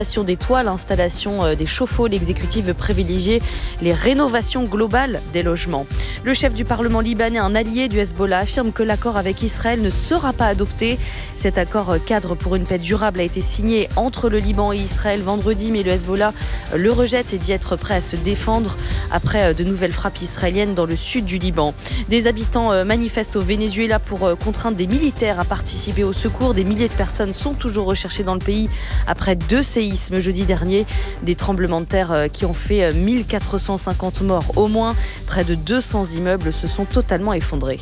Des toits, l'installation des chauffe-eau, l'exécutif veut privilégier les rénovations globales des logements. Le chef du Parlement libanais, un allié du Hezbollah, affirme que l'accord avec Israël ne sera pas adopté. Cet accord cadre pour une paix durable a été signé entre le Liban et Israël vendredi, mais le Hezbollah le rejette et dit être prêt à se défendre après de nouvelles frappes israéliennes dans le sud du Liban. Des habitants manifestent au Venezuela pour contraindre des militaires à participer au secours. Des milliers de personnes sont toujours recherchées dans le pays après 2 séismes jeudi dernier, des tremblements de terre qui ont fait 1450 morts au moins. Près de 200 immeubles se sont totalement effondrés.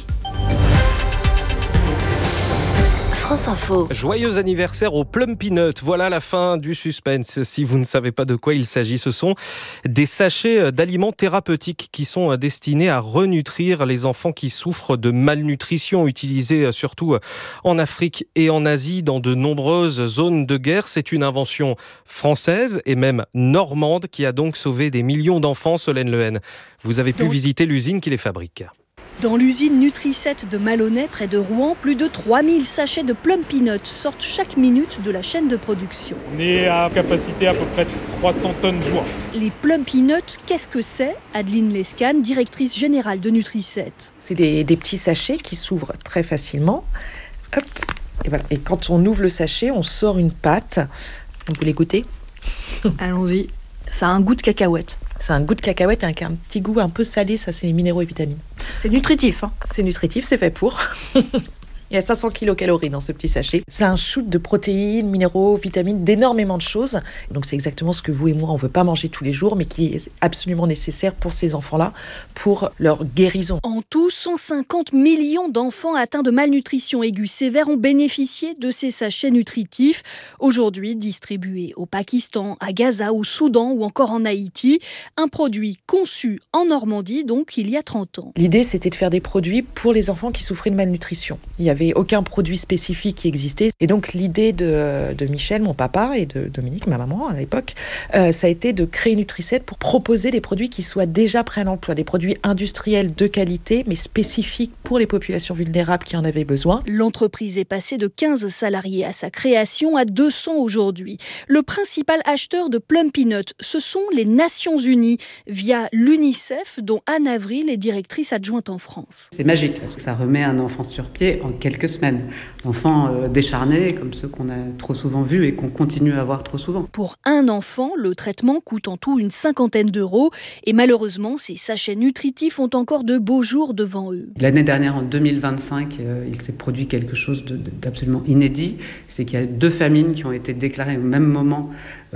France Info. Joyeux anniversaire au Plum Peanut. Voilà la fin du suspense. Si vous ne savez pas de quoi il s'agit, ce sont des sachets d'aliments thérapeutiques qui sont destinés à renutrir les enfants qui souffrent de malnutrition, utilisés surtout en Afrique et en Asie, dans de nombreuses zones de guerre. C'est une invention française et même normande qui a donc sauvé des millions d'enfants. Solène Lehen, vous avez pu visiter l'usine qui les fabrique. Dans l'usine Nutri-7 de Malonnet, près de Rouen, plus de 3000 sachets de Plum Peanut sortent chaque minute de la chaîne de production. On est à capacité à peu près de 300 tonnes jour. Les Plum Peanut, qu'est-ce que c'est ? Adeline Lescane, directrice générale de Nutri-7. C'est des petits sachets qui s'ouvrent très facilement. Hop. Et voilà. Et quand on ouvre le sachet, on sort une pâte. Vous voulez goûter ? Allons-y. Ça a un goût de cacahuète. C'est un goût de cacahuète avec un petit goût un peu salé, ça c'est les minéraux et vitamines. C'est nutritif, hein ? C'est nutritif, c'est fait pour. Il y a 500 kilocalories dans ce petit sachet. C'est un shoot de protéines, minéraux, vitamines, d'énormément de choses. Donc c'est exactement ce que vous et moi, on ne veut pas manger tous les jours, mais qui est absolument nécessaire pour ces enfants-là, pour leur guérison. En tout, 150 millions d'enfants atteints de malnutrition aiguë sévère ont bénéficié de ces sachets nutritifs. Aujourd'hui, distribués au Pakistan, à Gaza, au Soudan ou encore en Haïti. Un produit conçu en Normandie, donc il y a 30 ans. L'idée, c'était de faire des produits pour les enfants qui souffraient de malnutrition. Il n'y avait aucun produit spécifique qui existait. Et donc l'idée de Michel, mon papa, et de Dominique, ma maman à l'époque, ça a été de créer Nutri-7 pour proposer des produits qui soient déjà prêts à l'emploi, des produits industriels de qualité, mais spécifiques pour les populations vulnérables qui en avaient besoin. L'entreprise est passée de 15 salariés à sa création à 200 aujourd'hui. Le principal acheteur de Plum Peanut, ce sont les Nations Unies, via l'UNICEF, dont Anne Avril est directrice adjointe en France. C'est magique, parce que ça remet un enfant sur pied en quelques semaines. D'enfants décharnés, comme ceux qu'on a trop souvent vus et qu'on continue à voir trop souvent. Pour un enfant, le traitement coûte en tout une 50aine d'euros. Et malheureusement, ces sachets nutritifs ont encore de beaux jours devant eux. L'année dernière, en 2025, il s'est produit quelque chose d'absolument inédit. C'est qu'il y a 2 famines qui ont été déclarées au même moment,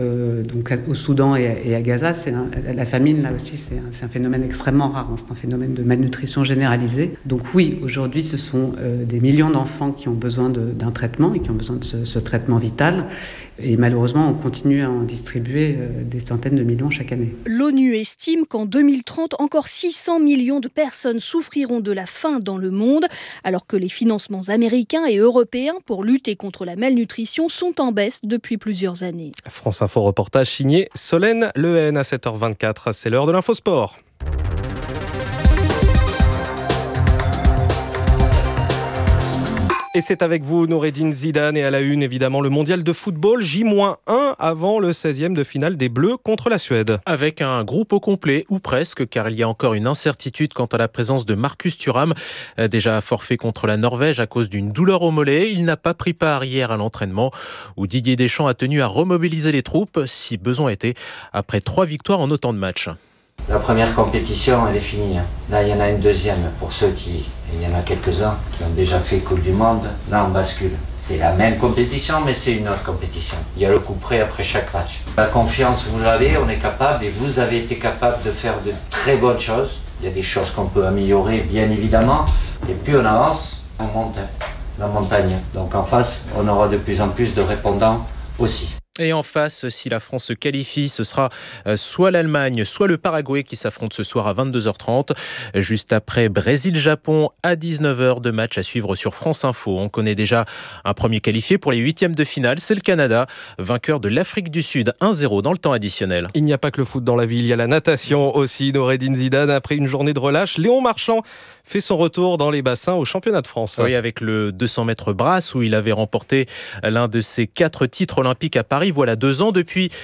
donc au Soudan et à Gaza. La famine, là aussi, c'est un phénomène extrêmement rare. C'est un phénomène de malnutrition généralisée. Donc oui, aujourd'hui, ce sont des millions d'enfants qui ont besoin d'un traitement et qui ont besoin de ce traitement vital. Et malheureusement, on continue à en distribuer des centaines de millions chaque année. L'ONU estime qu'en 2030, encore 600 millions de personnes souffriront de la faim dans le monde, alors que les financements américains et européens pour lutter contre la malnutrition sont en baisse depuis plusieurs années. France Info reportage signé Solène Lehen à 7h24. C'est l'heure de l'Infosport. Et c'est avec vous, Noureddine Zidane, et à la une, évidemment, le mondial de football, J-1 avant le 16e de finale des Bleus contre la Suède. Avec un groupe au complet, ou presque, car il y a encore une incertitude quant à la présence de Marcus Thuram. Déjà forfait contre la Norvège à cause d'une douleur au mollet, il n'a pas pris part hier à l'entraînement, où Didier Deschamps a tenu à remobiliser les troupes, si besoin était, après 3 victoires en autant de matchs. La première compétition, elle est finie. Là, il y en a une deuxième pour ceux il y en a quelques-uns qui ont déjà fait Coupe du Monde. Là, on bascule. C'est la même compétition, mais c'est une autre compétition. Il y a le coup près après chaque match. La confiance, vous l'avez, on est capable, et vous avez été capable de faire de très bonnes choses. Il y a des choses qu'on peut améliorer, bien évidemment. Et puis on avance, on monte la montagne. Donc en face, on aura de plus en plus de répondants aussi. Et en face, si la France se qualifie, ce sera soit l'Allemagne, soit le Paraguay qui s'affrontent ce soir à 22h30. Juste après Brésil-Japon à 19h, de match à suivre sur France Info. On connaît déjà un premier qualifié pour les 8e de finale, c'est le Canada, vainqueur de l'Afrique du Sud 1-0 dans le temps additionnel. Il n'y a pas que le foot dans la vie, il y a la natation aussi. Noureddine Zidane, après une journée de relâche, Léon Marchand fait son retour dans les bassins au championnat de France. Oui, avec le 200 mètres brasse où il avait remporté l'un de ses 4 titres olympiques à Paris Paris, voilà 2 ans. Depuis